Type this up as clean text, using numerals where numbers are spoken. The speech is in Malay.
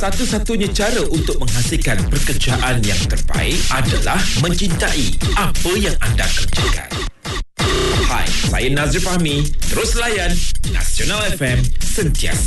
satu-satunya cara untuk menghasilkan pekerjaan yang terbaik adalah mencintai apa yang anda kerjakan. Hai, saya Nazri Fahmi. Terus layan Nasional FM sentiasa